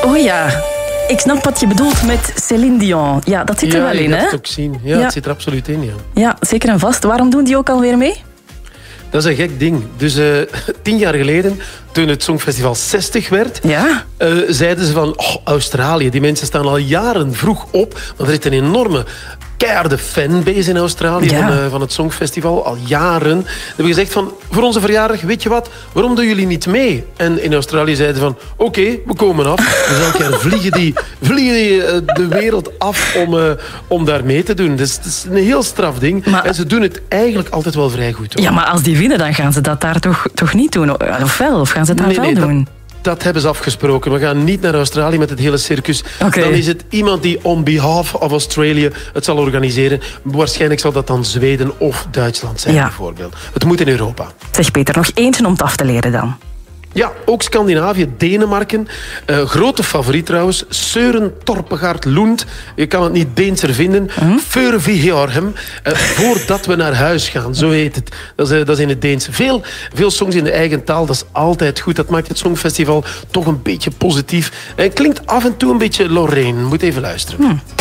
Oh ja, ik snap wat je bedoelt met Céline Dion. Ja, dat zit er wel in, hè? Ja, het ook zien. Ja, het zit er absoluut in, ja. Ja, zeker en vast. Waarom doen die ook alweer mee? Dat is een gek ding. Dus 10 jaar geleden, toen het Songfestival 60 werd, zeiden ze van Australië, die mensen staan al jaren vroeg op, want er zit een enorme keiharde fanbase in Australië van het Songfestival, al jaren. Ze hebben gezegd van, voor onze verjaardag, weet je wat, waarom doen jullie niet mee? En in Australië zeiden ze van, oké, we komen af. Dus elk jaar vliegen die de wereld af om daar mee te doen. Dus het is een heel straf ding. Maar, en ze doen het eigenlijk altijd wel vrij goed. Hoor. Ja, maar als die winnen, dan gaan ze dat daar toch niet doen? Of wel? Of gaan ze het daar wel doen? Dat hebben ze afgesproken. We gaan niet naar Australië met het hele circus. Okay. Dan is het iemand die on behalf of Australia het zal organiseren. Waarschijnlijk zal dat dan Zweden of Duitsland zijn, bijvoorbeeld. Het moet in Europa. Zeg Peter, nog eentje om het af te leren dan. Ja, ook Scandinavië, Denemarken. Grote favoriet trouwens. Søren Torpegaard Lund. Je kan het niet Deenser vinden. Før vi har hem. Voordat we naar huis gaan, zo heet het. Dat is in het Deens. Veel songs in de eigen taal, dat is altijd goed. Dat maakt het Songfestival toch een beetje positief. Klinkt af en toe een beetje Lorraine. Moet even luisteren.